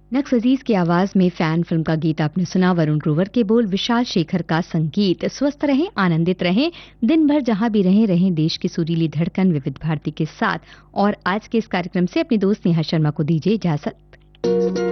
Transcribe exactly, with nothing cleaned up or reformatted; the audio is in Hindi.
नक्स अजीज की आवाज में फैन फिल्म का गीत आपने सुना। वरुण ग्रोवर के बोल, विशाल शेखर का संगीत। स्वस्थ रहें, आनंदित रहें, दिन भर जहां भी रहें रहें देश की सुरीली धड़कन विविध भारती के साथ। और आज के इस कार्यक्रम से अपनी दोस्त नेहा शर्मा को दीजिए इजाजत।